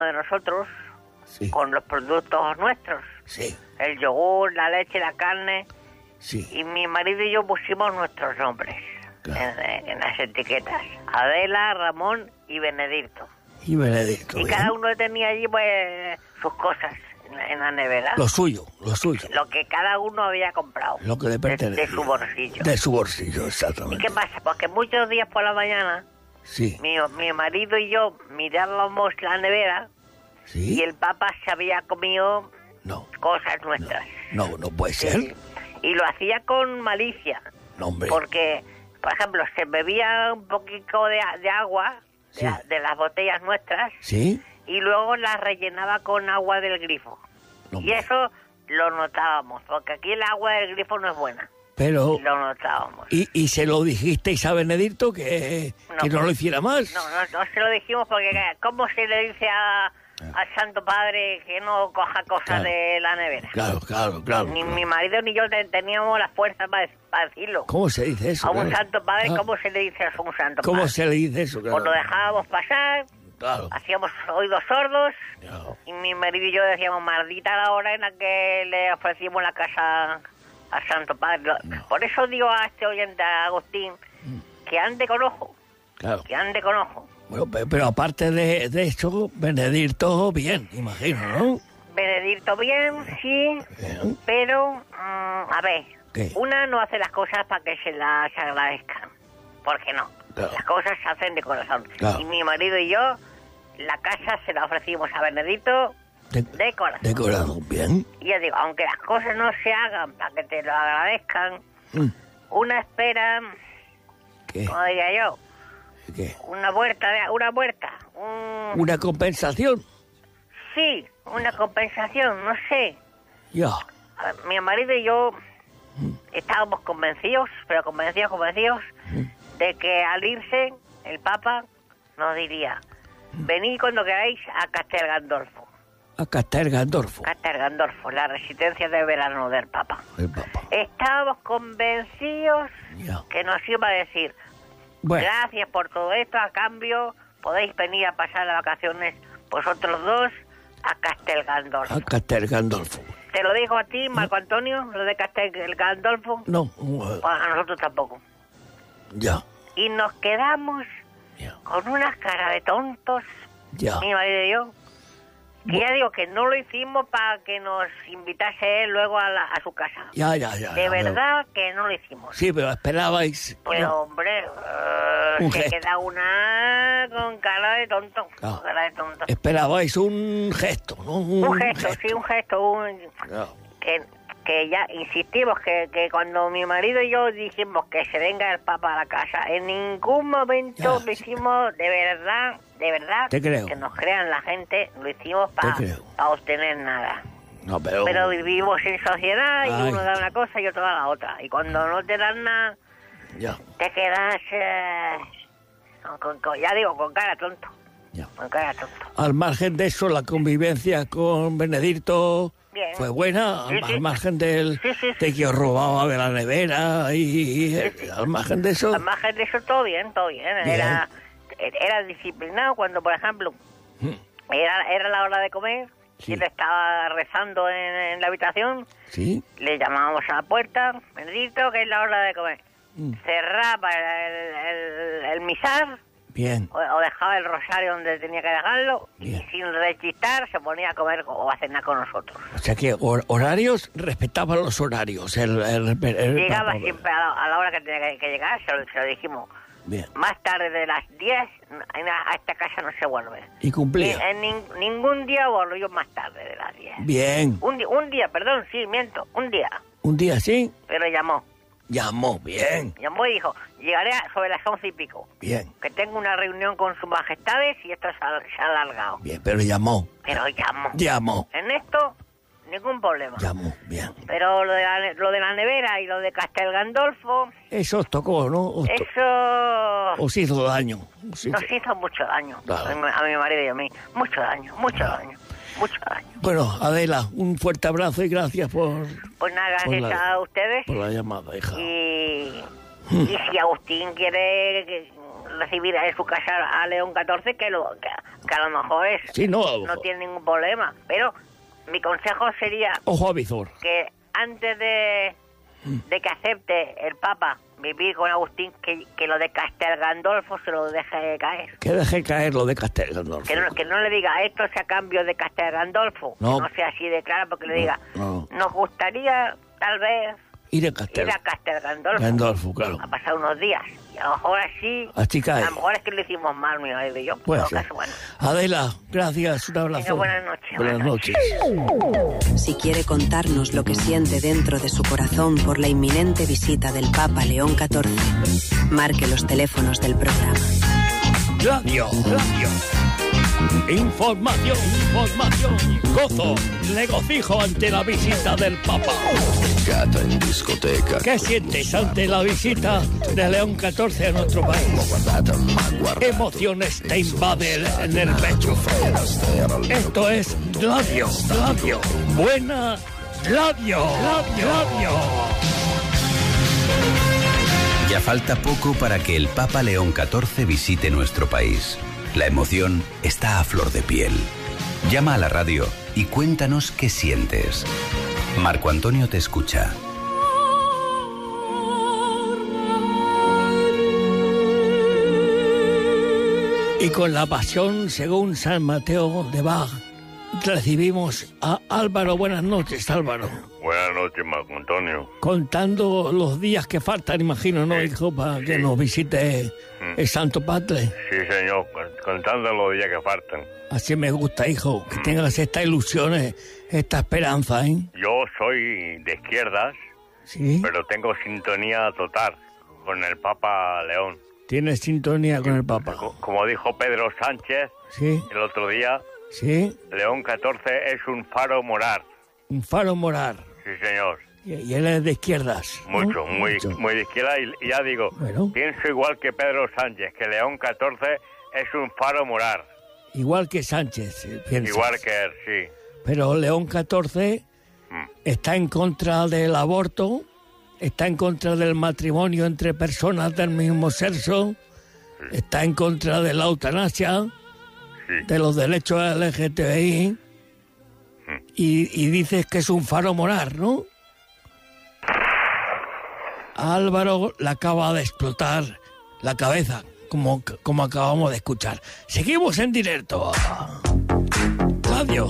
de nosotros, Sí. con los productos nuestros. Sí. El yogur, la leche, la carne. Sí. Y mi marido y yo pusimos nuestros nombres Claro. en las etiquetas. Adela, Ramón y Benedicto. Y Benedicto. Y bien. cada uno tenía allí pues sus cosas en la nevera. Lo suyo, lo suyo. Lo que cada uno había comprado. Lo que le pertenece. De su bolsillo. De su bolsillo, ¿Y exactamente. qué pasa? Porque muchos días por la mañana, Sí. mi marido y yo mirábamos la nevera Sí. y el Papa se había comido No. cosas nuestras. No, no puede Sí, ser. sí. Y lo hacía con malicia. No, hombre. Porque, por ejemplo, se bebía un poquito de agua Sí. de las botellas nuestras ¿Sí? y luego las rellenaba con agua del grifo. No, Y hombre. eso lo notábamos, porque aquí el agua del grifo no es buena. Pero... Lo notábamos. ¿Y se lo dijisteis a Benedicto que no lo hiciera más? No se lo dijimos porque ¿cómo se le dice al Santo Padre que no coja cosas Claro. de la nevera? Claro. Ni mi marido ni yo teníamos la fuerza para decirlo. ¿Cómo se dice eso? A un Claro. Santo Padre, Ah, ¿cómo se le dice a un Santo ¿Cómo Padre? se le dice eso? Claro. Pues lo dejábamos pasar, Claro. hacíamos oídos sordos Claro. y mi marido y yo decíamos, maldita la hora en la que le ofrecimos la casa al Santo Padre. Por eso digo a este oyente, a Agustín, que ande con ojo, Claro. que ande con ojo. Bueno, pero aparte de eso, Benedicto, bien, imagino, ¿no? Benedicto bien, sí, Bien. pero, a ver, ¿Qué? una no hace las cosas para que se las agradezcan, porque no, Claro. las cosas se hacen de corazón. Claro. Y mi marido y yo, la casa se la ofrecimos a Benedicto de corazón. De corazón, bien. Y yo digo, aunque las cosas no se hagan para que te lo agradezcan, Mm, una espera, ¿Qué? como diría yo, ¿Qué? una puerta, ¿Una compensación? sí, una compensación, no sé. Ya. A ver, mi marido y yo estábamos convencidos, pero convencidos, de que al irse el Papa nos diría, venid cuando queráis a Castel Gandolfo. A Castel Gandolfo, Castel Gandolfo, la residencia de verano del Papa. el Papa. Estábamos convencidos Ya. que nos iba a decir, Bueno, gracias por todo esto, a cambio podéis venir a pasar las vacaciones vosotros dos a Castel Gandolfo. a Castel Gandolfo. ¿Te lo digo a ti, Marco Antonio, lo de Castel Gandolfo? No, Pues a nosotros tampoco. ya, Y nos quedamos ya, con unas caras de tontos, ya. mi marido y yo, que ya digo que no lo hicimos para que nos invitase él luego a su casa. Ya. De verdad que no lo hicimos. Sí, pero esperabais. Pero no, hombre, Un se gesto. queda una con cara de tonto. Claro. Con cara de tonto. Esperabais un gesto, ¿no? Un gesto, sí, un gesto. Claro. Que ya insistimos que cuando mi marido y yo dijimos que se venga el Papa a la casa, en ningún momento Ya, lo hicimos de verdad, Te creo. que nos crean la gente, lo hicimos Te creo. para obtener nada. No, pero... Pero vivimos en sociedad y Ay. uno da una cosa y otro da la otra. Y cuando no te dan nada, Ya, te quedas, ya digo, con cara tonto. ya. Con cara tonto. Al margen de eso, la convivencia con Benedicto Bien. fue buena, Sí, sí. al margen del, Sí. de que os robaba de la nevera y al margen de eso... Al margen de eso, todo bien, todo bien. Bien. Era disciplinado cuando, por ejemplo, era la hora de comer, Sí. y él estaba rezando en la habitación, Sí, le llamábamos a la puerta, Benedicto, que es la hora de comer. Cerraba el misal, bien, o dejaba el rosario donde tenía que dejarlo, Bien. y sin rechistar se ponía a comer o a cenar con nosotros. o sea que horarios, respetaba los horarios. Llegaba Papa. siempre a la hora que tenía que llegar, se lo dijimos. Bien, Más tarde de las 10 a esta casa no se vuelve. y cumplía. En ningún día volvió más tarde de las 10. Bien, Un día, perdón, sí, miento, un día. un día sí, Pero llamó bien, y dijo, llegaré sobre las 11 y pico, bien, que tengo una reunión con sus majestades y esto se ha alargado. bien, pero llamó, Pero llamó. En esto, ningún problema. bien. Pero lo de la nevera y lo de Castel Gandolfo, Eso os tocó, ¿no? eso Os hizo daño. Os hizo- nos hizo mucho daño. Claro. A mi marido y a mí. Mucho daño. Bueno, Adela, un fuerte abrazo y gracias por Pues nada, gracias a ustedes. la llamada, hija. Y si Agustín quiere recibir en su casa a León XIV, que a lo mejor Sí, no tiene ningún problema. Pero mi consejo sería ojo a visor. que antes de que acepte el Papa vivir con Agustín, que lo de Castel Gandolfo se lo deje caer. Que deje caer lo de Castel Gandolfo. Que no le diga esto sea a cambio de Castel Gandolfo. No. Que no sea así de claro, porque le diga, no. nos gustaría tal vez Ir a Castel Gandolfo. Gandolfo, claro. A pasar unos días. Y a lo mejor así cae. a lo mejor es que lo hicimos mal, mi marido y yo. Puede En todo ser. caso, bueno. Adela, gracias, un abrazo. Buenas noches. Buenas noches. Si quiere contarnos lo que siente dentro de su corazón por la inminente visita del Papa León XIV, marque los teléfonos del programa. Radio. Información. Gozo, regocijo ante la visita del Papa. In discoteca. ¿Qué sientes ante la visita de León XIV a nuestro país? ¿Qué emociones te invaden en el pecho? Esto es radio. Buena radio. Ya falta poco para que el Papa León XIV visite nuestro país. La emoción está a flor de piel. Llama a la radio y cuéntanos qué sientes. Marco Antonio te escucha. Y con la pasión según San Mateo de Bach recibimos a Álvaro. Buenas noches, Álvaro. Buenas noches, Marco Antonio. Contando los días que faltan, imagino, ¿no, hijo? Para que nos visite el Santo Padre. Sí, señor, contando los días que faltan. Así me gusta, hijo, que tengas esta ilusión, esta esperanza, ¿eh? Yo soy de izquierdas, Sí. pero tengo sintonía total con el Papa León. Tienes sintonía con el Papa. Como dijo Pedro Sánchez Sí, el otro día, sí. León XIV es un faro moral. Un faro moral. Sí, señor. Y él es de izquierdas, ¿no? Mucho, muy de izquierda. Y ya digo, Bueno. pienso igual que Pedro Sánchez, que León XIV es un faro moral. Igual que Sánchez, piensas. Igual que él, sí. Pero León XIV está en contra del aborto, está en contra del matrimonio entre personas del mismo sexo, está en contra de la eutanasia, de los derechos LGTBI, y dices que es un faro moral, ¿no? A Álvaro le acaba de explotar la cabeza, como acabamos de escuchar. Seguimos en directo. Radio.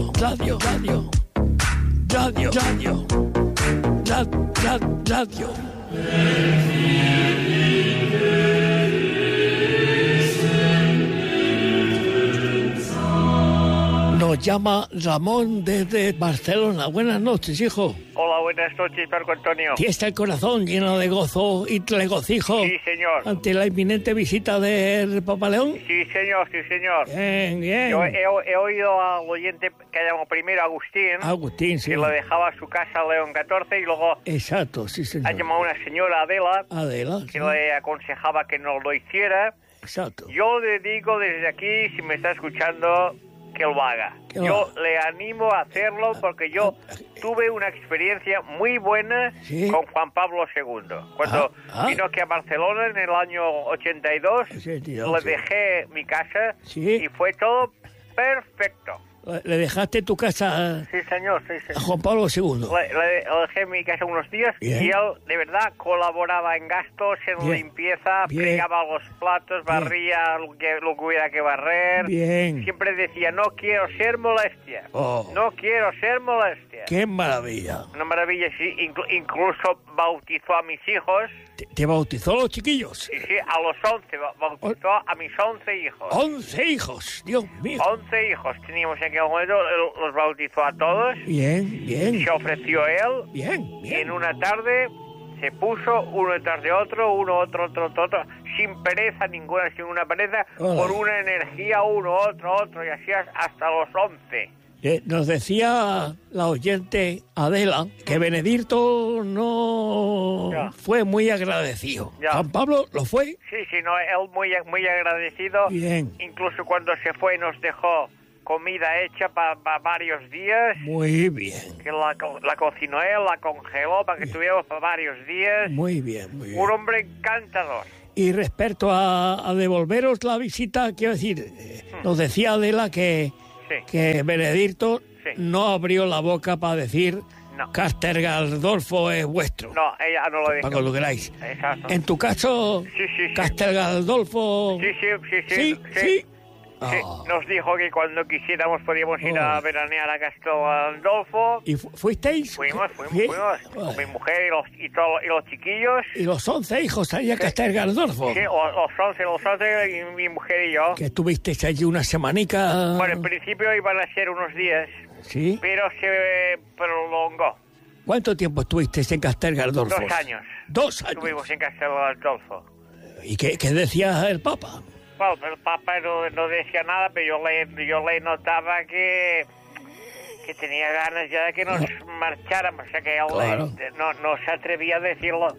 Nos llama Ramón desde Barcelona. Buenas noches, hijo. Hola, buenas noches, Marco Antonio. ¿Tienes el corazón lleno de gozo y regocijo Sí, señor. ante la inminente visita del Papa León? Sí, señor, sí, señor. Bien. Yo he oído al oyente que llamó primero Agustín, Agustín, sí. que lo dejaba a su casa a León XIV, y luego Exacto, sí, ha señor. llamado una señora Adela, Adela, que sí. le aconsejaba que no lo hiciera. Exacto. Yo le digo desde aquí, si me está escuchando, que lo haga. Que lo Yo haga. le animo a hacerlo porque yo tuve una experiencia muy buena Sí. con Juan Pablo II. Cuando vino aquí a Barcelona en el año 82, 82, le sí. dejé mi casa Sí. y fue todo perfecto. ¿Le dejaste tu casa Sí, señor, sí, sí. a Juan Pablo II? Le dejé en mi casa unos días Bien. y él, de verdad, colaboraba en gastos, en Bien. limpieza, Bien. fregaba los platos, barría lo que hubiera que barrer. Bien. Siempre decía, no quiero ser molestia. Oh. No quiero ser molestia. ¡Qué maravilla! Una maravilla, sí. Incluso bautizó a mis hijos. ¿Te bautizó los chiquillos? Y sí, a los 11. Bautizó a mis 11 hijos. 11 hijos, Dios mío. 11 hijos teníamos en aquel momento. Los bautizó a todos. Bien. Se ofreció él. Bien. Y en una tarde se puso uno detrás de otro, uno, otro, sin pereza ninguna, sin una pereza, Hola. con una energía, uno, otro, y así hasta los 11. Nos decía la oyente Adela que Benedicto no Ya. fue muy agradecido. Ya. Juan Pablo lo fue. Sí, no, él muy agradecido. Bien. Incluso cuando se fue nos dejó comida hecha para varios días, Muy bien. que la cocinó él, la congeló para que tuviéramos para varios días. Muy bien. Un hombre encantador. Y respecto a devolveros la visita, quiero decir, nos decía Adela que Benedicto no abrió la boca para decir Castel Gandolfo es vuestro. No, ella no lo dijo. Para que lo queráis. Exacto. En tu caso, Sí. Castel Gandolfo... Sí. Sí. Sí, nos dijo que cuando quisiéramos podíamos ir a veranear a Castel Gandolfo. ¿Y fuisteis? Fuimos ¿Sí? con mi mujer y los chiquillos. ¿Y los 11 hijos ahí a Castel Gandolfo? Sí, los 11 y mi mujer y yo. Que estuvisteis allí una semanica... Bueno, en principio iban a ser unos días, ¿Sí? pero se prolongó. ¿Cuánto tiempo estuvisteis en Castel Gandolfo? 2 años. 2 años. Estuvimos en Castel Gandolfo. ¿Y qué decía el Papa? Bueno, el Papa no decía nada, pero yo le notaba que tenía ganas ya de que nos marcháramos. O sea, que él Claro. no se atrevía a decirlo.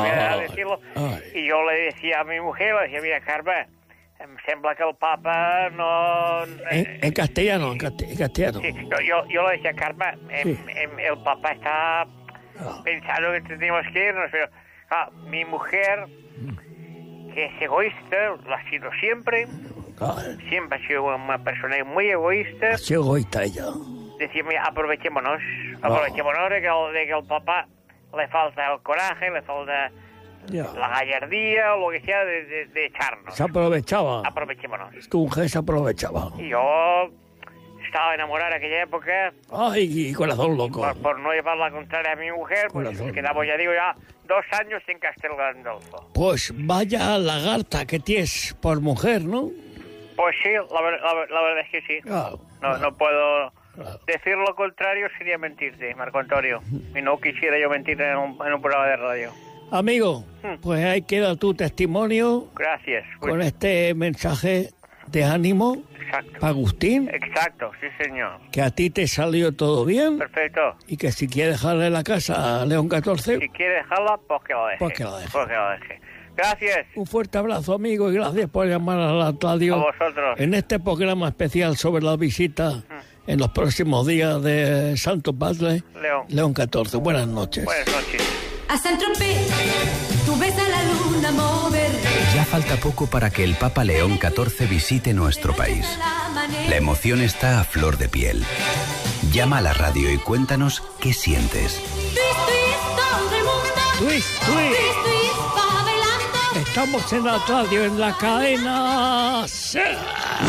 Y yo le decía a mi mujer, le decía, mira, Carme, em sembla que el Papa no... En castellano, en castellano. Sí, yo le decía, Carme, el Papa está pensando que teníamos que irnos, pero mi mujer... que es egoísta, lo ha sido siempre. Claro. Siempre ha sido una persona muy egoísta. Así egoísta ella. Decía, mira, aprovechémonos de que el papá le falta el coraje, le falta la gallardía o lo que sea de echarnos. Se aprovechaba. Aprovechémonos. Tu mujer se aprovechaba. Y yo estaba enamorado en aquella época. Ay, corazón loco. Por no llevar la contraria a mi mujer, pues Corazón. quedamos, ya digo, 2 años en Castel Gandolfo. Pues vaya lagarta que tienes por mujer, ¿no? Pues sí, la verdad es que sí. Claro. No puedo decir lo contrario, sería mentirte, Marco Antonio. Y no quisiera yo mentir en un programa de radio. Amigo, pues ahí queda tu testimonio Gracias. con este mensaje de ánimo Exacto. para Agustín, Exacto, sí señor. que a ti te salió todo bien Perfecto. y que si quieres dejarle la casa a León XIV, Si quiere dejarla, pues que lo deje. Pues que lo deje. Pues que lo deje. Gracias. un fuerte abrazo, amigo, y gracias por llamar a la radio A vosotros. en este programa especial sobre la visita en los próximos días de Santo Padre León XIV. Buenas noches. Buenas noches. A Saint-Tropez, tú ves a la luna mover. Ya falta poco para que el Papa León XIV visite nuestro país. La emoción está a flor de piel. Llama a la radio y cuéntanos qué sientes. Todo el mundo. Twist. Va bailando. Estamos en la radio, en la cadena SER.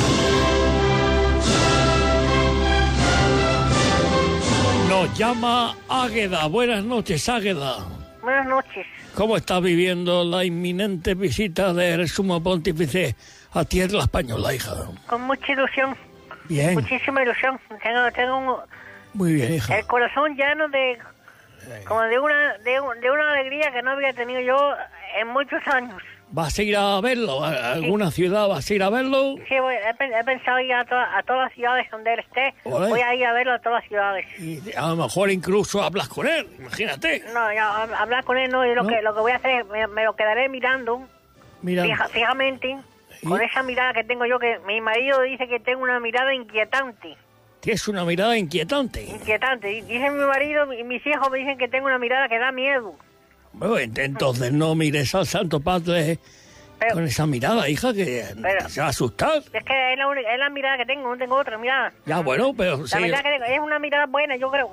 Nos llama Águeda. Buenas noches, Águeda. Buenas noches. ¿Cómo está viviendo la inminente visita del Sumo Pontífice a tierra española, hija? Con mucha ilusión. Bien, Muchísima ilusión. Tengo muy bien, hija. el corazón lleno de... como de una alegría que no había tenido yo en muchos años. ¿Vas a ir a verlo? ¿A alguna ciudad vas a ir a verlo? Sí, he pensado ir a todas las ciudades donde él esté. Ole. Voy a ir a verlo a todas las ciudades. Y a lo mejor incluso hablas con él, imagínate. No, ya, hablar con él no, y lo ¿No? que voy a hacer es me lo quedaré mirando Mira, fijamente, con esa mirada que tengo yo, que mi marido dice que tengo una mirada inquietante. tienes una mirada inquietante. Inquietante. Dice mi marido y mis hijos me dicen que tengo una mirada que da miedo. Bueno, entonces no mires al Santo Padre Pero- con esa mirada, hija, que Pero- se va a asustar. Es que es la mirada que tengo, no tengo otra mirada. Ya, bueno, pero La sí. mirada que tengo es una mirada buena, yo creo.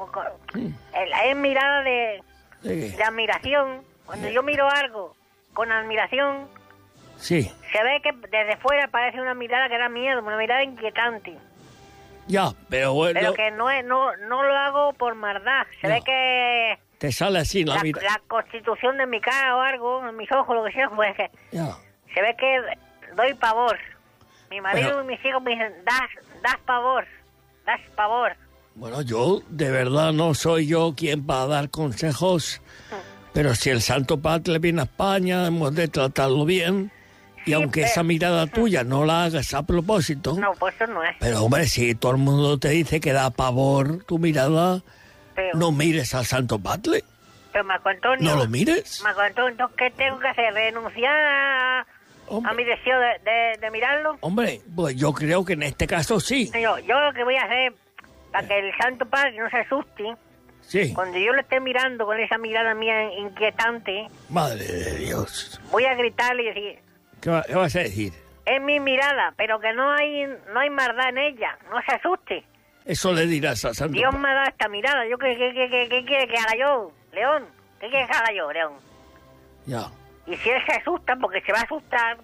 Es mirada de Sí. admiración. Cuando yo miro algo con admiración, Sí, se ve que desde fuera parece una mirada que da miedo, una mirada inquietante. ya, pero bueno, Pero que no lo hago por maldad. Se No. ve que te sale así la mirada. la constitución de mi cara o algo, en mis ojos, lo que sea, pues que Ya. se ve que doy pavor. Mi marido Pero- y mis hijos me dicen, das pavor, das pavor. Bueno, yo de verdad no soy yo quien va a dar consejos, pero si el Santo Padre viene a España, hemos de tratarlo bien. Y Sí, aunque pero- esa mirada tuya no la hagas a propósito, No, pues eso no es. pero hombre, si todo el mundo te dice que da pavor tu mirada, Pero, no mires al Santo Padre, pero Marco Antonio, no lo mires. Marco Antonio, entonces, ¿qué tengo que hacer? ¿Renunciar a Hombre. mi deseo de mirarlo? Hombre, pues yo creo que en este caso sí. Yo lo que voy a hacer, para que el Santo Padre no se asuste, Sí. Cuando yo lo esté mirando con esa mirada mía inquietante, Madre de Dios. voy a gritarle y decir, ¿Qué vas a decir? es mi mirada, pero que no hay maldad en ella, no se asuste. Eso le dirás a Santo Dios Padre. me ha dado esta mirada, ¿yo qué quiere que haga yo, León? ¿Qué quiere que haga yo, León? Ya. Y si él se asusta, porque se va a asustar,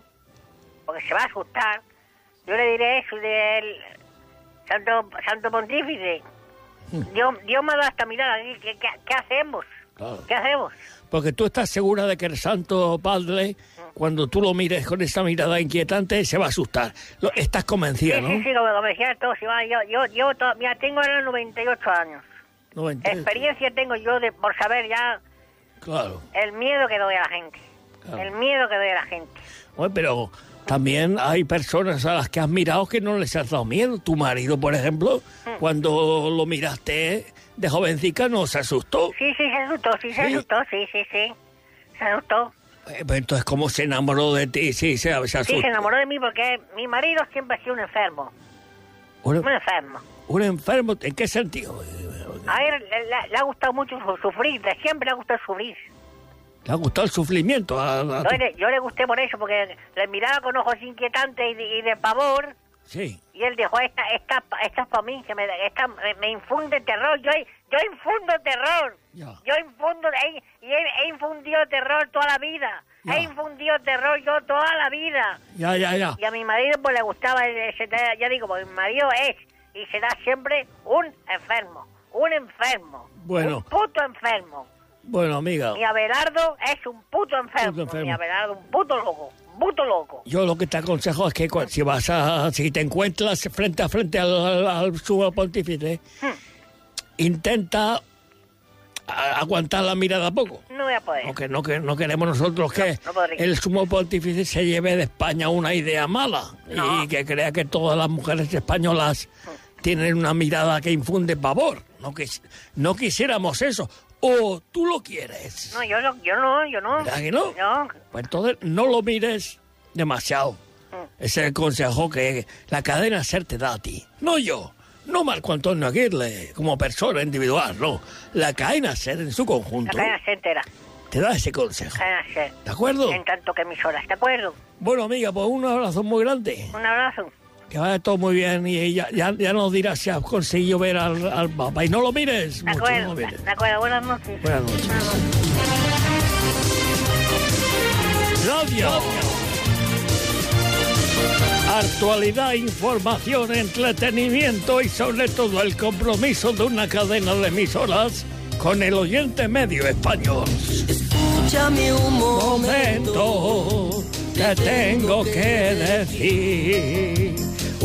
yo le diré eso de él, Santo Pontífice. Dios me ha dado esta mirada, ¿qué hacemos? Claro. ¿Qué hacemos? Porque tú estás segura de que el Santo Padre, cuando tú lo mires con esa mirada inquietante, se va a asustar. Estás convencida, Sí, ¿no? sí, como me decía todo, si va, yo mira, tengo ahora 98 años. 98. Experiencia tengo yo por saber ya Claro. el miedo que doy a la gente. Claro. El miedo que doy a la gente. Bueno, pero también hay personas a las que has mirado que no les has dado miedo. Tu marido, por ejemplo, cuando lo miraste de jovencica, no se asustó. Sí, se asustó, sí. Se asustó. Pues entonces, ¿cómo se enamoró de ti? Sí, se asustó. Sí, se enamoró de mí porque mi marido siempre ha sido un enfermo. Un enfermo. ¿Un enfermo? ¿En qué sentido? A él le ha gustado mucho sufrir, siempre le ha gustado sufrir. ¿Te ha gustado el sufrimiento? Yo le gusté por eso, porque le miraba con ojos inquietantes y de pavor. Sí. Y él dijo, esta es para mí, que me infunde terror. Yo infundo terror. Ya. He infundido terror toda la vida. Ya. He infundido terror yo toda la vida. Ya. Y a mi marido pues le gustaba, ya digo, porque mi marido es y será siempre un enfermo. Bueno. Un puto enfermo. Bueno, amiga, Mi Abelardo es un puto enfermo. Puto enfermo. Mi Abelardo, un puto loco. yo lo que te aconsejo es que si te encuentras frente a frente al sumo pontífice, intenta aguantar la mirada poco. No voy a poder. Porque no queremos nosotros que no podría. el sumo pontífice se lleve de España una idea mala No. y que crea que todas las mujeres españolas tienen una mirada que infunde pavor. No quisiéramos eso. ¿O tú lo quieres? No, yo no. ¿Verdad que no? No. Pues entonces no lo mires demasiado. Ese es el consejo que la cadena SER te da a ti. No yo. No Marco Antonio Aguirre como persona individual, no. La cadena SER en su La conjunto cadena SER entera. te da ese consejo. Cadena SER. ¿De acuerdo? En tanto que emisoras, ¿de acuerdo? Bueno, amiga, pues un abrazo muy grande. Un abrazo. Que vaya todo muy bien y ya nos dirás si has conseguido ver al Papa. Y no lo mires De mucho, no acuerdo, lo mires. de acuerdo. Buenas noches. Buenas noches. Radio. Actualidad, información, entretenimiento y sobre todo el compromiso de una cadena de emisoras con el oyente medio español. Escúchame un Momento, te tengo que decir.